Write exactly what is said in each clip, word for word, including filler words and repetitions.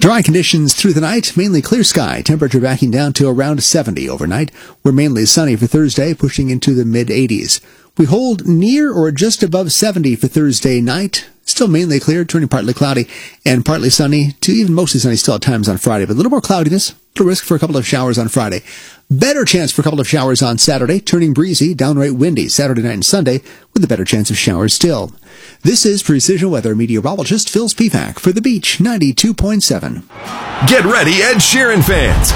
Dry conditions through the night, mainly clear sky. Temperature backing down to around seventy overnight. We're mainly sunny for Thursday, pushing into the mid-eighties. We hold near or just above seventy for Thursday night. Still mainly clear, turning partly cloudy and partly sunny to even mostly sunny still at times on Friday, but a little more cloudiness, little risk for a couple of showers on Friday. Better chance for a couple of showers on Saturday, turning breezy, downright windy Saturday night and Sunday, with a better chance of showers still. This is Precision Weather meteorologist Phil Spivak for The Beach ninety-two point seven. Get ready, Ed Sheeran fans!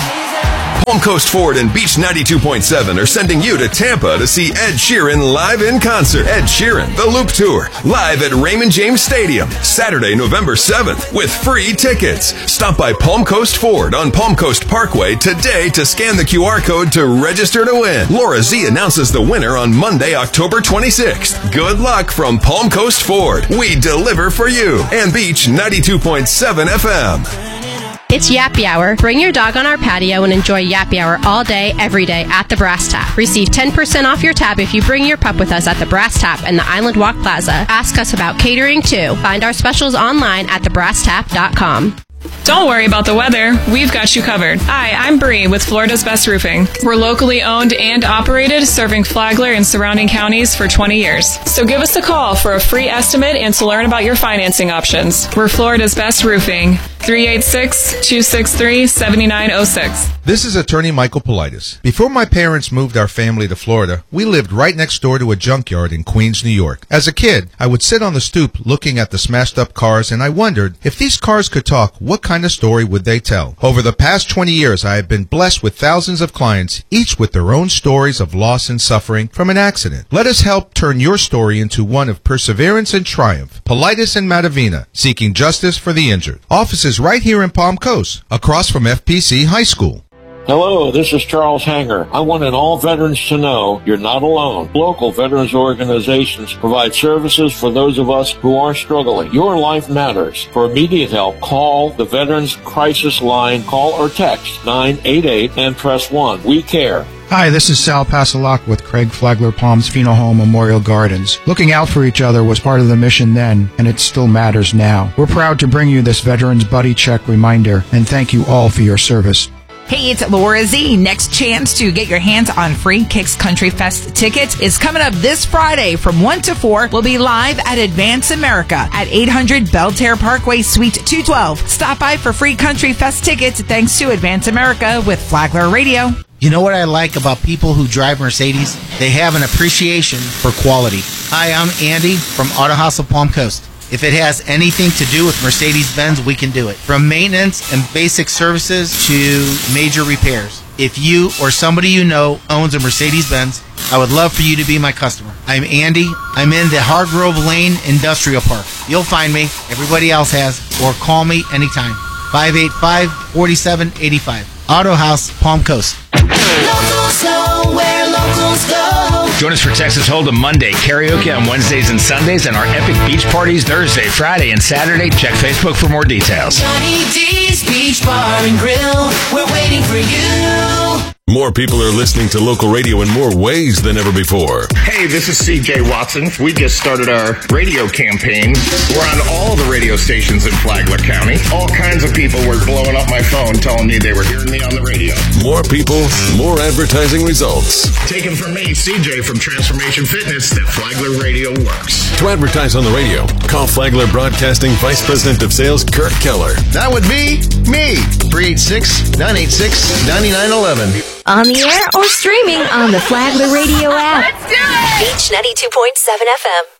Palm Coast Ford and Beach ninety-two point seven are sending you to Tampa to see Ed Sheeran live in concert. Ed Sheeran, The Loop Tour, live at Raymond James Stadium, Saturday, November seventh, with free tickets. Stop by Palm Coast Ford on Palm Coast Parkway today to scan the Q R code to register to win. Laura Z announces the winner on Monday, October twenty-sixth. Good luck from Palm Coast Ford. We deliver for you. And Beach ninety-two point seven F M. It's Yappy Hour. Bring your dog on our patio and enjoy Yappy Hour all day, every day at the Brass Tap. Receive ten percent off your tab if you bring your pup with us at the Brass Tap in the Island Walk Plaza. Ask us about catering too. Find our specials online at the brass tap dot com. Don't worry about the weather. We've got you covered. Hi, I'm Bree with Florida's Best Roofing. We're locally owned and operated, serving Flagler and surrounding counties for twenty years. So give us a call for a free estimate and to learn about your financing options. We're Florida's Best Roofing. three eight six, two six three, seven nine zero six. This is attorney Michael Politis. Before my parents moved our family to Florida, we lived right next door to a junkyard in Queens, New York. As a kid, I would sit on the stoop looking at the smashed up cars, and I wondered, if these cars could talk, what kind of story would they tell? Over the past twenty years, I have been blessed with thousands of clients, each with their own stories of loss and suffering from an accident. Let us help turn your story into one of perseverance and triumph. Politis and Matavina, seeking justice for the injured. Offices right here in Palm Coast, across from F P C High School. Hello, this is Charles Hanger. I wanted all veterans to know you're not alone. Local veterans organizations provide services for those of us who are struggling. Your life matters. For immediate help, call the Veterans Crisis Line. Call or text nine eight eight and press one. We care. Hi, this is Sal Passalak with Craig Flagler Palms Funeral Home Memorial Gardens. Looking out for each other was part of the mission then, and it still matters now. We're proud to bring you this Veterans Buddy Check reminder, and thank you all for your service. Hey, it's Laura Z. Next chance to get your hands on free Kicks Country Fest tickets is coming up this Friday from one to four. We'll be live at Advance America at eight hundred Belterre Parkway, Suite two twelve. Stop by for free Country Fest tickets thanks to Advance America with Flagler Radio. You know what I like about people who drive Mercedes? They have an appreciation for quality. Hi, I'm Andy from Auto House of Palm Coast. If it has anything to do with Mercedes-Benz, we can do it. From maintenance and basic services to major repairs. If you or somebody you know owns a Mercedes-Benz, I would love for you to be my customer. I'm Andy. I'm in the Hargrove Lane Industrial Park. You'll find me. Everybody else has. Or call me anytime. five eight five, four seven eight five. Auto House, Palm Coast. Locals go where locals go. Join us for Texas Hold'em Monday, karaoke on Wednesdays and Sundays, and our epic beach parties Thursday, Friday, and Saturday. Check Facebook for more details. Johnny D's Beach Bar and Grill. We're waiting for you. More people are listening to local radio in more ways than ever before. Hey, this is C J Watson. We just started our radio campaign. We're on all the radio stations in Flagler County. All kinds of people were blowing up my phone telling me they were hearing me on the radio. More people, more advertising results. Taken from me, C J from Transformation Fitness, that Flagler Radio works. To advertise on the radio, call Flagler Broadcasting Vice President of Sales, Kirk Keller. That would be me. three eight six, nine eight six, nine nine one one. On the air or streaming on the Flagler Radio app. Let's do it! Beach ninety-two point seven F M.